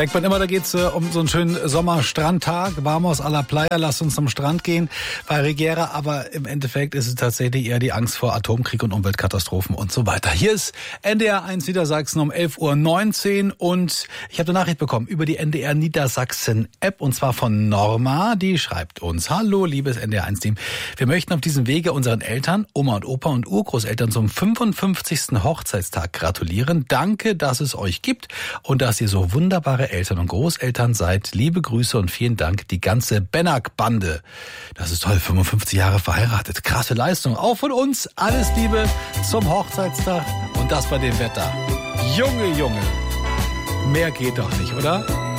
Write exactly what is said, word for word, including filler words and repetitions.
Denkt man immer, da geht's äh, um so einen schönen Sommerstrandtag. Vamos a la playa, lasst uns zum Strand gehen bei Rigera. Aber im Endeffekt ist es tatsächlich eher die Angst vor Atomkrieg und Umweltkatastrophen und so weiter. Hier ist N D R eins Niedersachsen um elf Uhr neunzehn und ich habe eine Nachricht bekommen über die N D R Niedersachsen App und zwar von Norma. Die schreibt uns: Hallo, liebes N D R eins Team. Wir möchten auf diesem Wege unseren Eltern, Oma und Opa und Urgroßeltern zum fünfundfünfzigsten Hochzeitstag gratulieren. Danke, dass es euch gibt und dass ihr so wunderbare Eltern und Großeltern seid. Liebe Grüße und vielen Dank, die ganze Benak-Bande. Das ist toll, fünfundfünfzig Jahre verheiratet. Krasse Leistung. Auch von uns alles Liebe zum Hochzeitstag und das bei dem Wetter. Junge, Junge. Mehr geht doch nicht, oder?